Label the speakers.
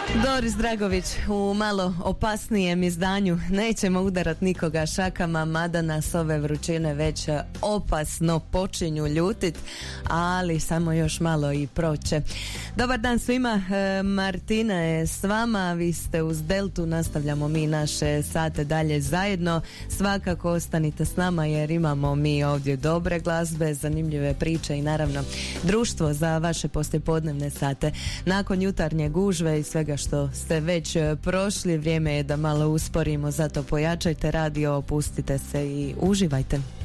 Speaker 1: Doris Dragović u malo opasnijem izdanju. Nećemo udarat nikoga šakama, mada nas ove vrućine već opasno počinju ljutit, ali samo još malo i proće. Dobar dan svima, Martina je s vama, vi ste uz Deltu, nastavljamo mi naše sate dalje zajedno. Svakako ostanite s nama jer imamo mi ovdje dobre glazbe, zanimljive priče i naravno društvo za vaše poslijepodnevne sate. Nakon jutarnje gužve i svega što ste već prošli, vrijeme je da malo usporimo, zato pojačajte radio, opustite se i uživajte.